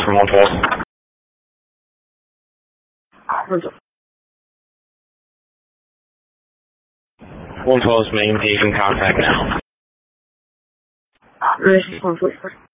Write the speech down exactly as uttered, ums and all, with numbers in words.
from one twelve. one twelve's main, taking contact now. Response,